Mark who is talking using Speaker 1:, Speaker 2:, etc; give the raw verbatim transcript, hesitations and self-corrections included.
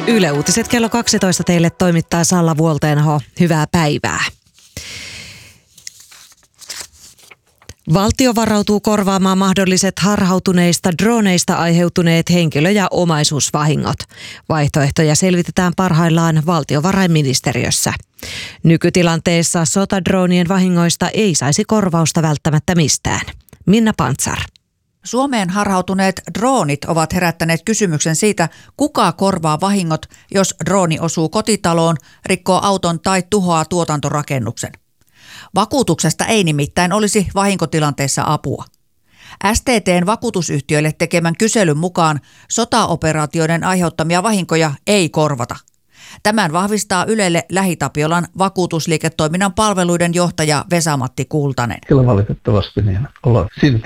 Speaker 1: Yle Uutiset kello kaksitoista teille toimittaa Salla Vuolteenho. Hyvää päivää. Valtio varautuu korvaamaan mahdolliset harhautuneista droneista aiheutuneet henkilö- ja omaisuusvahingot. Vaihtoehtoja selvitetään parhaillaan valtiovarainministeriössä. Nykytilanteessa sotadroonien vahingoista ei saisi korvausta välttämättä mistään. Minna Pantsar.
Speaker 2: Suomeen harhautuneet droonit ovat herättäneet kysymyksen siitä, kuka korvaa vahingot, jos drooni osuu kotitaloon, rikkoo auton tai tuhoaa tuotantorakennuksen. Vakuutuksesta ei nimittäin olisi vahinkotilanteessa apua. S T T:n vakuutusyhtiöille tekemän kyselyn mukaan sotaoperaatioiden aiheuttamia vahinkoja ei korvata. Tämän vahvistaa Ylelle Lähi-Tapiolan vakuutusliiketoiminnan palveluiden johtaja Vesa-Matti Kultanen.
Speaker 3: Kyllä valitettavasti niin ollaan siinä